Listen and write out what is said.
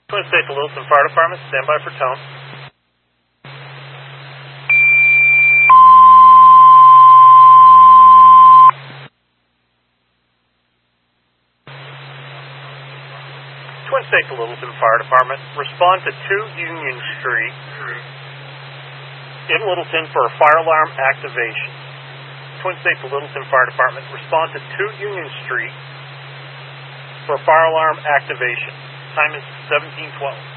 Twin States Littleton Fire Department, stand by for tone. Twin States Littleton Fire Department, respond to 2 Union Street in Littleton for a fire alarm activation. Twin States Littleton Fire Department, respond to 2 Union Street for a fire alarm activation. Time is 17:12.